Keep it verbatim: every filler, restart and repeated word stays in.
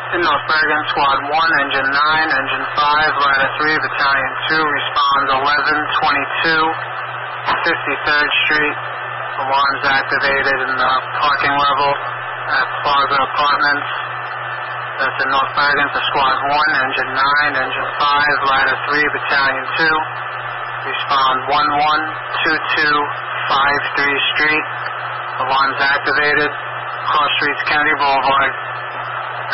In North Bergen, Squad one, Engine nine, Engine five, Ladder three, Battalion two, respond eleven twenty-two, fifty-third Street. Alarms activated in the parking level at Plaza Apartments. That's in North Bergen for Squad one, Engine nine, Engine five, Ladder three, Battalion two. Respond one one two two five three Street. Alarms activated. Cross Streets, Kennedy Boulevard.